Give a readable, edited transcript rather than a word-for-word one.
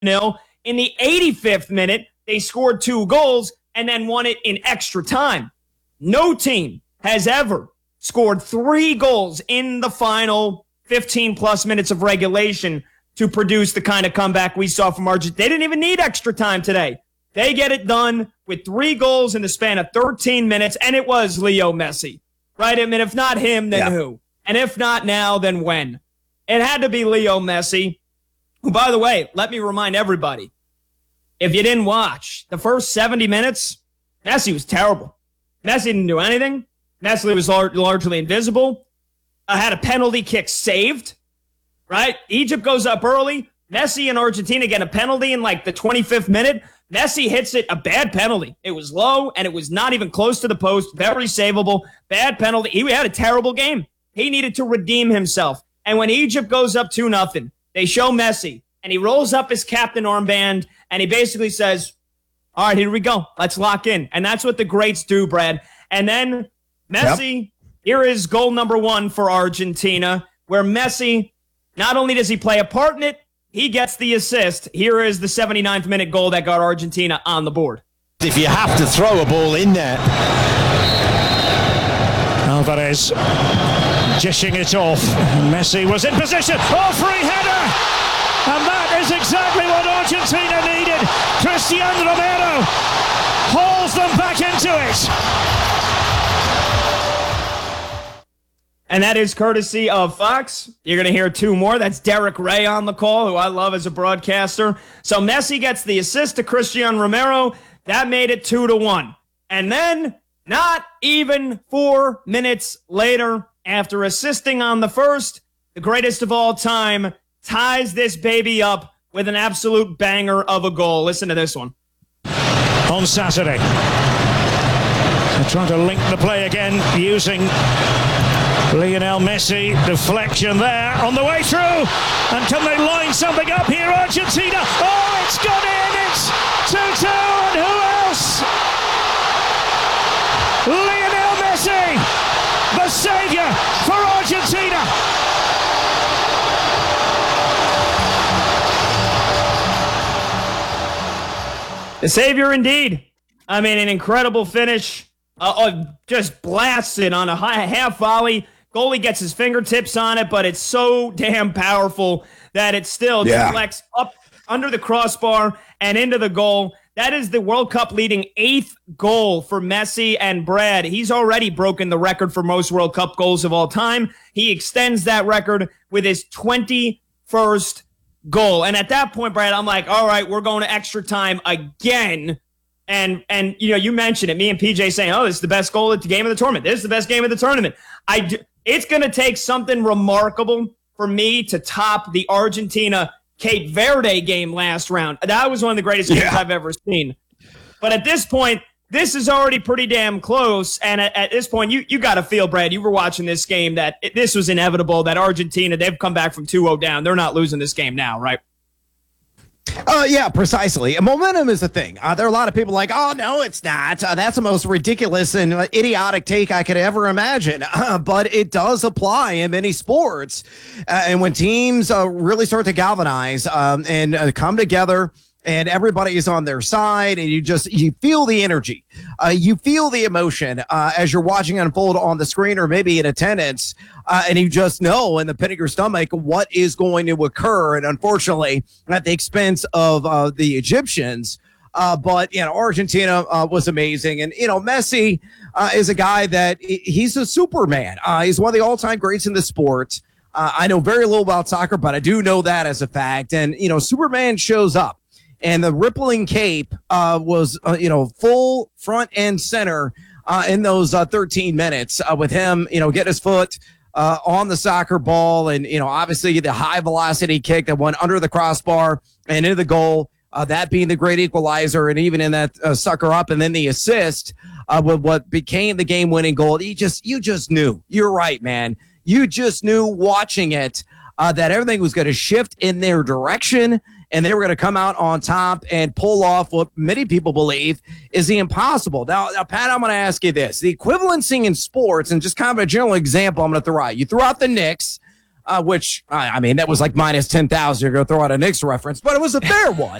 0. In the 85th minute, they scored 2 goals and then won it in extra time. No team has ever scored 3 goals in the final 15-plus minutes of regulation to produce the kind of comeback we saw from Argentina. They didn't even need extra time today. They get it done with 3 goals in the span of 13 minutes, and it was Leo Messi, right? I mean, if not him, then who? And if not now, then when? It had to be Leo Messi, who, by the way, let me remind everybody, if you didn't watch, the first 70 minutes, Messi was terrible. Messi didn't do anything. Messi was largely invisible. Had a penalty kick saved, right? Egypt goes up early. Messi and Argentina get a penalty in like the 25th minute. Messi hits it, a bad penalty. It was low, and it was not even close to the post. Very savable. Bad penalty. He had a terrible game. He needed to redeem himself. And when Egypt goes up 2-0, they show Messi, and he rolls up his captain armband, and he basically says, all right, here we go. Let's lock in. And that's what the greats do, Brad. And then Messi, here is goal number 1 for Argentina, where Messi, not only does he play a part in it, he gets the assist. Here is the 79th minute goal that got Argentina on the board. If you have to throw a ball in there. Alvarez dishing it off. Messi was in position. Oh, free header! And that is exactly what Argentina needed. Christian Romero hauls them back into it. And that is courtesy of Fox. You're going to hear 2 more. That's Derek Ray on the call, who I love as a broadcaster. So Messi gets the assist to Christian Romero. That made it 2-1. And then, not even 4 minutes later, after assisting on the first, the greatest of all time ties this baby up with an absolute banger of a goal. Listen to this one. On Saturday, they're trying to link the play again using Lionel Messi. Deflection there on the way through. And can they line something up here, Argentina? Oh, it's gone in. It's 2-2. And who else? Lionel Messi, the savior for Argentina. The savior indeed. I mean, an incredible finish. Just blasted on a half volley. Goalie gets his fingertips on it, but it's so damn powerful that it still deflects up under the crossbar and into the goal. That is the World Cup leading 8th goal for Messi, and Brad, he's already broken the record for most World Cup goals of all time. He extends that record with his 21st goal. And at that point, Brad, I'm like, all right, we're going to extra time again. And you know, you mentioned it, me and PJ saying, oh, this is the best goal at the game of the tournament. This is the best game of the tournament. It's going to take something remarkable for me to top the Argentina-Cape Verde game last round. That was one of the greatest games I've ever seen. But at this point, this is already pretty damn close. And at this point, you got to feel, Brad, you were watching this game, that this was inevitable, that Argentina, they've come back from 2-0 down. They're not losing this game now, right? Yeah, precisely. Momentum is a thing. There are a lot of people like, oh, no, it's not. That's the most ridiculous and idiotic take I could ever imagine. But it does apply in many sports. And when teams really start to galvanize and come together, and everybody is on their side, and you feel the energy. You feel the emotion as you're watching unfold on the screen or maybe in attendance, and you just know in the pit of your stomach what is going to occur. And unfortunately, at the expense of the Egyptians, but you know, Argentina was amazing. And you know, Messi is a guy that he's a Superman. He's one of the all-time greats in the sport. I know very little about soccer, but I do know that as a fact. And you know, Superman shows up. And the rippling cape was, full front and center in those 13 minutes with him, getting his foot on the soccer ball. And, obviously the high velocity kick that went under the crossbar and into the goal, that being the great equalizer. And even in that sucker up and then the assist with what became the game winning goal. You just knew. You're right, man. You just knew watching it that everything was going to shift in their direction. And they were going to come out on top and pull off what many people believe is the impossible. Now, Pat, I'm going to ask you this. The equivalency in sports, and just kind of a general example I'm going to throw out. You throw out the Knicks, which, I mean, that was like minus 10,000. You're going to throw out a Knicks reference, but it was a fair one.